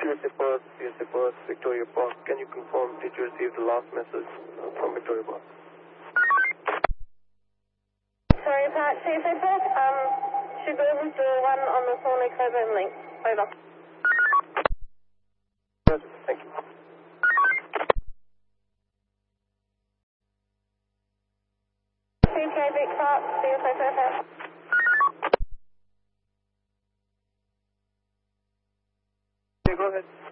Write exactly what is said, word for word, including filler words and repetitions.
C S A Perth, C S A Perth, Victoria Park. Can you confirm, did you receive the last message uh, from Victoria Park? Victoria Park, C S A Perth, um, suburban door one on the Thornley Coburn link. Over. Roger, thank you. C K Vic Park, C S A Perth. Okay, go ahead.